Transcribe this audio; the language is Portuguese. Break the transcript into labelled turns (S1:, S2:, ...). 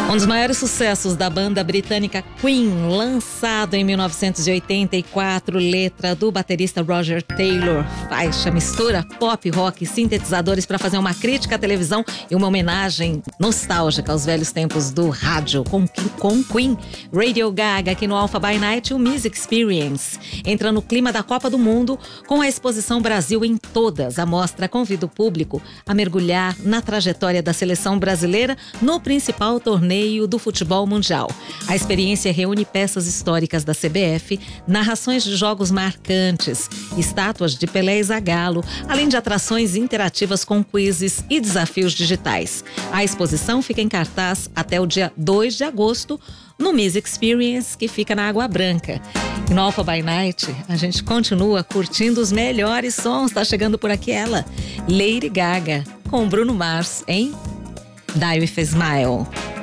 S1: Um dos maiores sucessos da banda britânica Queen, lançado em 1984, letra do baterista Roger Taylor. Faixa mistura pop, rock e sintetizadores para fazer uma crítica à televisão e uma homenagem nostálgica aos velhos tempos do rádio com Queen. Radio Gaga aqui no Alpha by Night, o Music Experience. Entra no clima da Copa do Mundo com a exposição Brasil em Todas. A mostra convida o público a mergulhar na trajetória da seleção brasileira no principal torneio do futebol mundial. A experiência reúne peças históricas da CBF, narrações de jogos marcantes, estátuas de Pelé e Zagallo, além de atrações interativas com quizzes e desafios digitais. A exposição fica em cartaz até o dia 2 de agosto no Music Experience, que fica na Água Branca. E no Alpha by Night, a gente continua curtindo os melhores sons. Tá chegando por aqui ela, Lady Gaga, com Bruno Mars, em Die With A Smile.